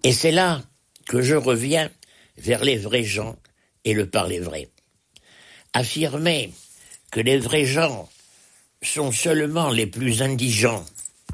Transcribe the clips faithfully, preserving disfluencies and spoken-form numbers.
Et c'est là que je reviens vers les vrais gens et le parler vrai. Affirmer que les vrais gens sont seulement les plus indigents,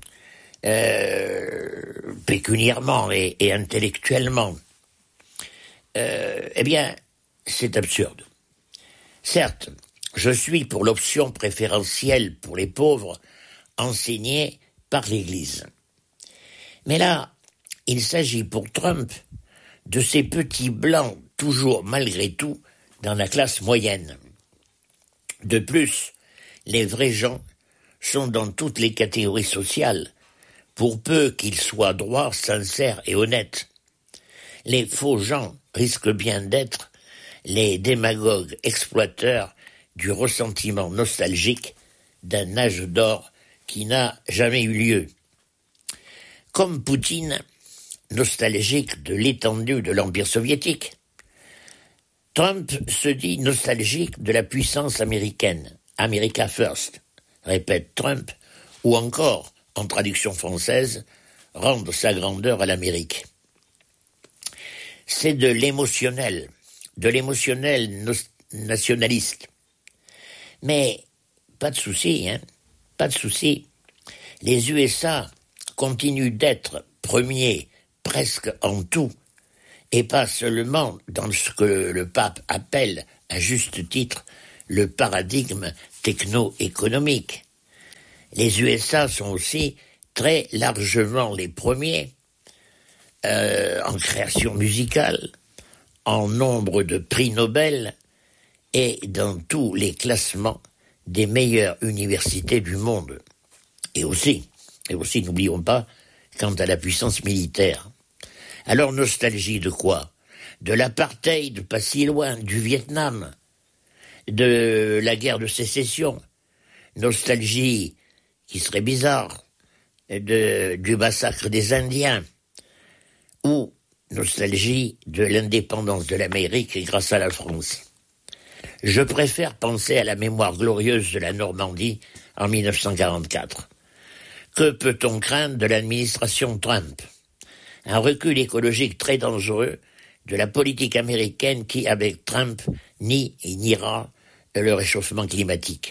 euh, pécuniairement et, et intellectuellement, euh, eh bien, c'est absurde. Certes, je suis pour l'option préférentielle pour les pauvres enseignée par l'Église. Mais là, il s'agit pour Trump de ces petits blancs, toujours malgré tout, dans la classe moyenne. De plus, les vrais gens sont dans toutes les catégories sociales, pour peu qu'ils soient droits, sincères et honnêtes. Les faux gens risquent bien d'être les démagogues exploiteurs du ressentiment nostalgique d'un âge d'or qui n'a jamais eu lieu. Comme Poutine, nostalgique de l'étendue de l'Empire soviétique, Trump se dit nostalgique de la puissance américaine, America First, répète Trump, ou encore, en traduction française, rendre sa grandeur à l'Amérique. C'est de l'émotionnel, de l'émotionnel no- nationaliste. Mais pas de souci, hein, pas de souci. Les U S A continuent d'être premiers presque en tout, et pas seulement dans ce que le pape appelle, à juste titre, le paradigme techno-économique. Les U S A sont aussi très largement les premiers euh, en création musicale, en nombre de prix Nobel et dans tous les classements des meilleures universités du monde. Et aussi, et aussi n'oublions pas, quant à la puissance militaire. Alors nostalgie de quoi ? De l'apartheid, pas si loin, du Vietnam, de la guerre de sécession. Nostalgie, qui serait bizarre, de, du massacre des Indiens. Ou nostalgie de l'indépendance de l'Amérique grâce à la France. Je préfère penser à la mémoire glorieuse de la Normandie en mille neuf cent quarante-quatre. Que peut-on craindre de l'administration Trump ? Un recul écologique très dangereux de la politique américaine qui, avec Trump, nie et niera le réchauffement climatique.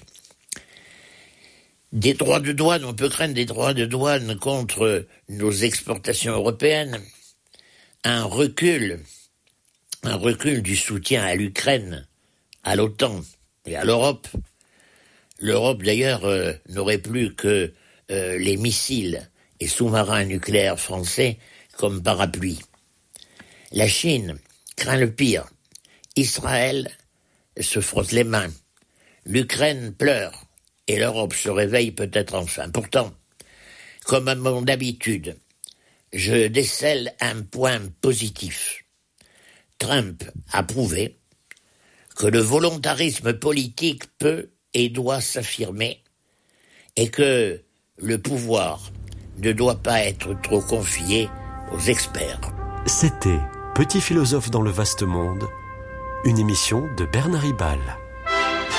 Des droits de douane, on peut craindre des droits de douane contre nos exportations européennes. Un recul, un recul du soutien à l'Ukraine, à l'OTAN et à l'Europe. L'Europe, d'ailleurs, euh, n'aurait plus que euh, les missiles et sous-marins nucléaires français comme parapluie. La Chine craint le pire. Israël se frotte les mains. L'Ukraine pleure. Et l'Europe se réveille peut-être enfin. Pourtant, comme à mon habitude, je décèle un point positif. Trump a prouvé que le volontarisme politique peut et doit s'affirmer et que le pouvoir ne doit pas être trop confié aux experts. C'était Petit philosophe dans le vaste monde, une émission de Bernard Ribal.